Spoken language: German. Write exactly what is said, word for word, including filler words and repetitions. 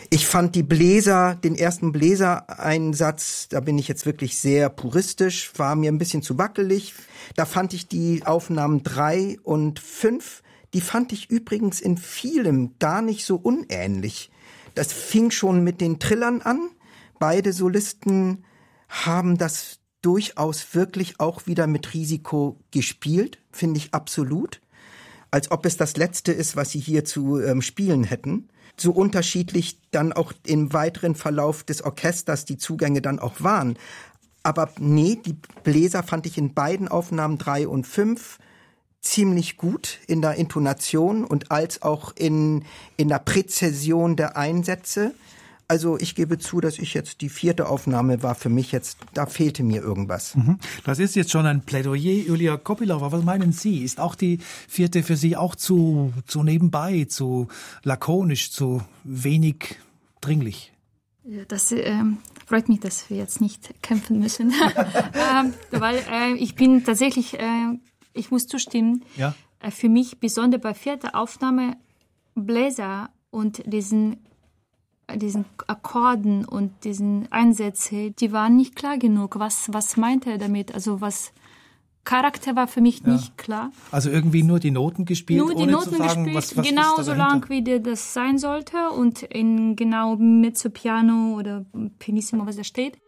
Ich fand die Bläser, den ersten Bläsereinsatz, da bin ich jetzt wirklich sehr puristisch, war mir ein bisschen zu wackelig. Da fand ich die Aufnahmen drei und fünf, die fand ich übrigens in vielem gar nicht so unähnlich. Das fing schon mit den Trillern an. Beide Solisten haben das durchaus wirklich auch wieder mit Risiko gespielt, finde ich absolut. Als ob es das Letzte ist, was sie hier zu ähm, spielen hätten. So unterschiedlich dann auch im weiteren Verlauf des Orchesters die Zugänge dann auch waren. Aber nee, die Bläser fand ich in beiden Aufnahmen drei und fünf ziemlich gut in der Intonation und als auch in, in der Präzision der Einsätze. Also ich gebe zu, dass ich jetzt, die vierte Aufnahme war für mich jetzt, da fehlte mir irgendwas. Das ist jetzt schon ein Plädoyer, Julia Kopylova. Was meinen Sie? Ist auch die vierte für Sie auch zu, zu nebenbei, zu lakonisch, zu wenig dringlich? Das ähm, freut mich, dass wir jetzt nicht kämpfen müssen. ähm, weil äh, ich bin tatsächlich, äh, ich muss zustimmen, ja? äh, für mich besonders bei vierter Aufnahme Bläser und diesen diesen Akkorden und diesen Einsätze, die waren nicht klar genug. Was, was meinte er damit? Also was Charakter war für mich ja. nicht klar. Also irgendwie nur die Noten gespielt, nur die ohne Noten zu sagen, gespielt, was, was genau ist da so lang, wie das sein sollte und in genau Mezzo Piano oder Pianissimo, was da steht.